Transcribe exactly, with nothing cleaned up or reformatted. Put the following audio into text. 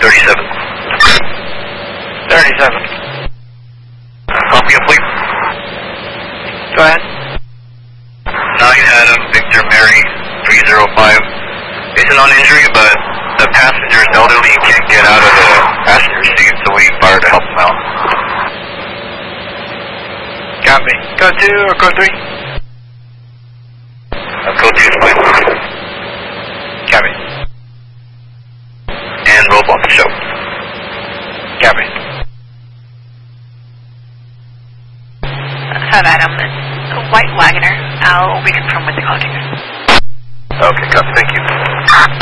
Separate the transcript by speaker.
Speaker 1: thirty-seven.
Speaker 2: thirty-seven.
Speaker 1: Copy up, please.
Speaker 2: Go ahead.
Speaker 1: nine Adam, Victor, Mary, three zero five. It's a non-injury, but the passenger is elderly and can't get out of the passenger seat, so we fire to help him out.
Speaker 2: Copy. Go two or go three?
Speaker 1: Uh, go two is fine.
Speaker 2: Copy.
Speaker 1: And robot to show.
Speaker 2: Copy.
Speaker 3: Five Adam, a white Wagoner. I'll reconfirm with the call taker.
Speaker 1: Okay, copy. Thank you.